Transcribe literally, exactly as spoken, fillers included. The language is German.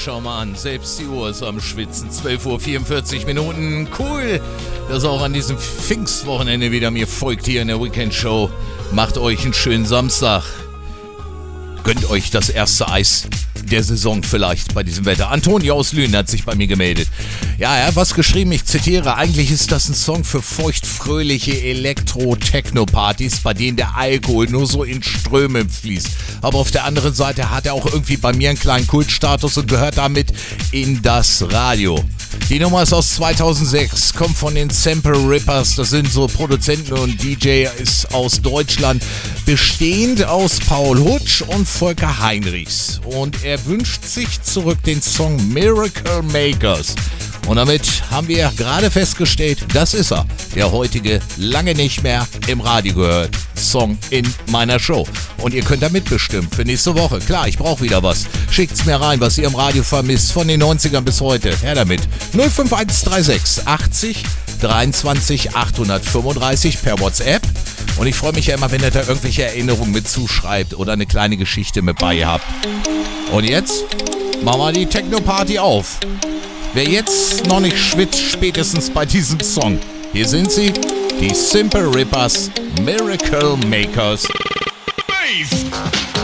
schau mal an, selbst die Uhr ist am Schwitzen. zwölf Uhr vierundvierzig Minuten. Cool, dass auch an diesem Pfingstwochenende wieder mir folgt hier in der Weekend Show. Macht euch einen schönen Samstag. Gönnt euch das erste Eis der Saison vielleicht bei diesem Wetter. Antonio aus Lünen hat sich bei mir gemeldet. Ja, er hat was geschrieben, ich zitiere, eigentlich ist das ein Song für feuchtfröhliche Elektro-Techno-Partys, bei denen der Alkohol nur so in Strömen fließt. Aber auf der anderen Seite hat er auch irgendwie bei mir einen kleinen Kultstatus und gehört damit in das Radio. Die Nummer ist aus zweitausendsechs, kommt von den Sample Rippers, das sind so Produzenten und D J, ist aus Deutschland, bestehend aus Paul Hutsch und Volker Heinrichs. Und er wünscht sich zurück den Song Miracle Makers. Und damit haben wir gerade festgestellt, das ist er, der heutige lange nicht mehr im Radio gehört Song in meiner Show. Und ihr könnt da mitbestimmen für nächste Woche. Klar, ich brauche wieder was. Schickt's mir rein, was ihr im Radio vermisst, von den neunzigern bis heute. Her damit. null fünf eins drei sechs achtzig dreiundzwanzig achthundertfünfunddreißig per WhatsApp. Und ich freue mich ja immer, wenn ihr da irgendwelche Erinnerungen mit zuschreibt oder eine kleine Geschichte mit bei habt. Und jetzt machen wir die Techno-Party auf. Wer jetzt noch nicht schwitzt, spätestens bei diesem Song. Hier sind sie, die Simple Rippers, Miracle Makers.